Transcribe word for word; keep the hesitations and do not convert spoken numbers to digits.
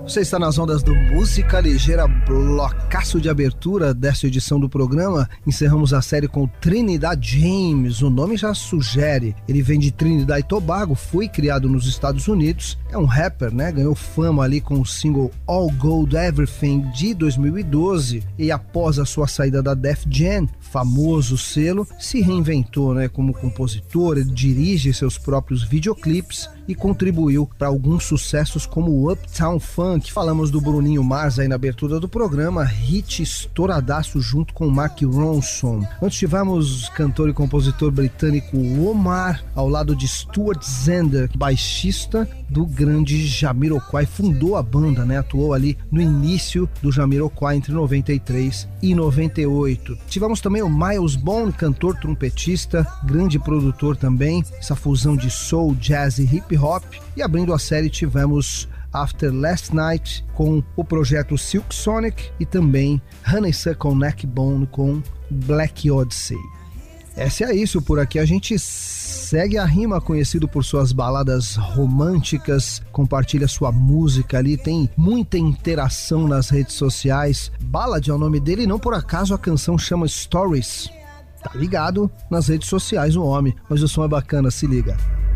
Você está nas ondas do Música Ligeira, blocaço de abertura desta edição do programa. Encerramos a série com Trinidad James, o nome já sugere. Ele vem de Trinidad e Tobago, foi criado nos Estados Unidos, é um rapper, né? Ganhou fama ali com o single All Gold Everything de dois mil e doze e após a sua saída da Def Jam, famoso selo, se reinventou, né, como compositor. Ele dirige seus próprios videoclipes e contribuiu para alguns sucessos como o Uptown Funk. Falamos do Bruninho Mars aí na abertura do programa, hit estouradaço junto com Mark Ronson. Antes tivemos cantor e compositor britânico Omar ao lado de Stuart Zender, baixista do grande Jamiroquai, fundou a banda, né, atuou ali no início do Jamiroquai entre noventa e três e noventa e oito. Tivemos também o Miles Bone, cantor, trompetista, grande produtor também, essa fusão de soul, jazz e hip hop. E abrindo a série tivemos After Last Night com o projeto Silk Sonic e também Honeysuckle Neckbone com Black Odyssey. Essa é isso, por aqui a gente segue a Rima, conhecido por suas baladas românticas, compartilha sua música ali, tem muita interação nas redes sociais. Ballad é o nome dele, não por acaso a canção chama Stories. Tá ligado nas redes sociais o homem, mas o som é bacana, se liga.